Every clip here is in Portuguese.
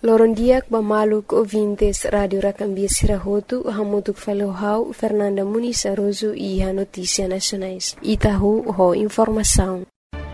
Lorondiak Bamaluk ouvintes Rádio Racambia Sirahotu, Hamutuk Felohau, Fernanda Muniz Aroso e a Notícia Nacionais. Itahu, ho informação.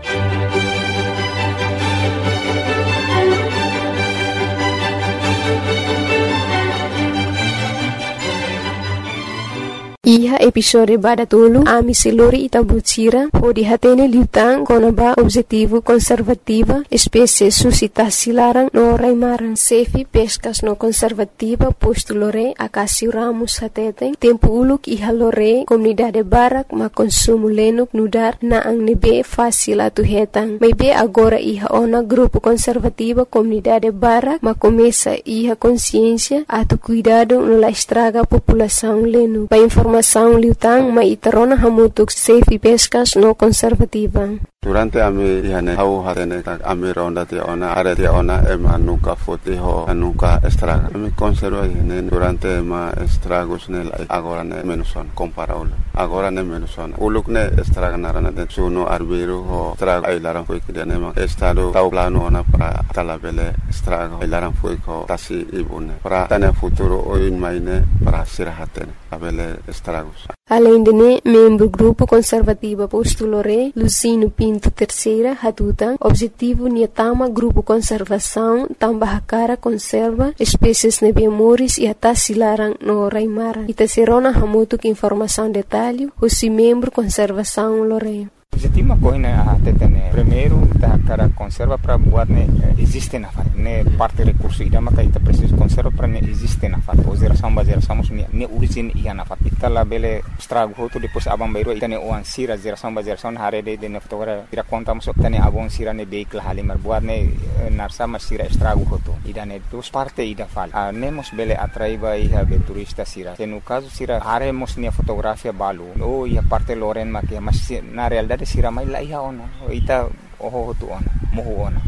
Iha episode badatulu ami selori itabutira podi hatene liutang konaba objetivo conservativa espécie suscitasi larang no raimaran sefi pescas no conservativa posto lore akasi ramus hateten tempo uluk iha lore comunidade barak ma consumo lenuk nudar na ang nebe fácil atu hetang maybe agora iha ona grupo conservativa comunidade barak ma começa iha consciência atu cuidado no la estraga população lenu pa informação liutang maitarona hamutuk safe pescas no conservativa. Durante ami ihane hau hatene ami ronda ti ona are ti ona ema nuka foti ho nuka estraga ami conserva ihane durante ma estragos ne agora ne menuson comparable agora ne menuson uluk ne estraga narana de suno arbiro ho estraga ai laran foi que ne ma estado tau plano ona para talabele estraga ai laran foi ko tasi ibune para tane futuro o in maine para sirahatene abele estragos. Além de ne, membro grupo conservativa postulore Lucino Pinto Terceira Hatutan, objetivo niatama grupo conservação tambah cara conserva espécies nebemoris e atasilarang no raimara. Itaserona hamutuk informação detalhe, husi membro conservação lore. Objetivo corrina tetene primeiro da cara conserva para buat ne existe na fat ne parte recurso ida maka ita preciso conserva para ne existe na fat geração ne origin ia na fat ita la bele estrago hoto depois abang bairo ita ne oan sira geração hare de ne fotogra ira conta masuk tane abong sira ne vehicle halimar buat ne narsa masira estrago hoto ida ne dos parte ida fal nemos bele atraiba ia be turista sira no caso sira hare mos ne fotografia balu o ia parte loren makia mas na realidade sira mai la iha ona ita oho tu ona mohu ona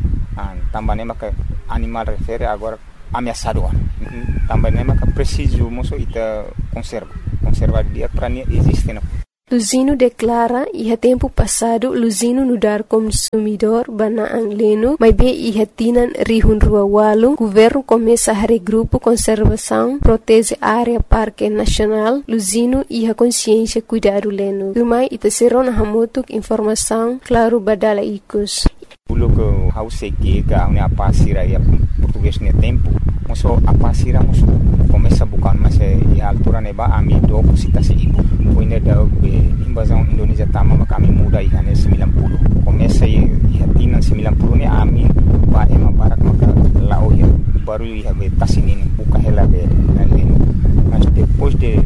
tambane maka animal refere agora ameaçado ona tambane maka preciso moso ita conserva dia para nie existe na Luzino declara iha tempo passado Luzino nudar consumidor bana angleno, mas be iha tinan rihun rua walu, governo começa a regrupo conservação, protege área parque nacional, Luzino iha consciência cuidado leno. Rumai ita serona hamutuk informação, claro badala ikus. Pulo que hau segi ka unia pasira ya português ne tempo, moso apasira moso começa bukan masa ya altura neba ami do citasi ibu. Poine da invasão Indonesia tama kami muda ihane 90. Começa ia tinan 90 ni ami ba ema barak maka lao ya baru ia be tasinin buka hela be leno. Mas depois de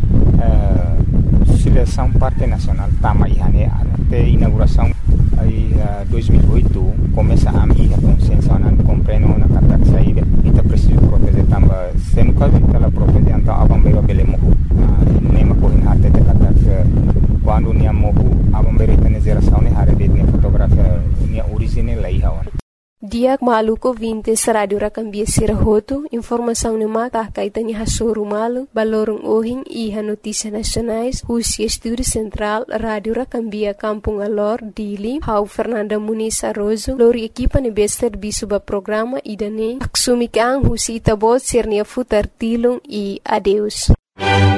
seleção parte nacional tama ihane até inauguração aí 2008 começa a minha consciência não compreendo na kata saída ita preciso proteger tamba sendo caso ela proteger então abang beba belemo nema corrin harte de kata quando nia mohu abang beri tene geração ne hare de ne fotografia nia origine la iha wan Diak maluko vintes Radio Racambia Sirahotu, informação ne maka kaitani hasuru malu, balorong ohing iha notícia nacionais, husi estúdio central Radio Racambia Kampung Alor, Dili, hau Fernanda Muniz Aroso, lori equipa ne bester bisuba programa idane, aksumikang husi itabot sirnia futar tilung e adeus.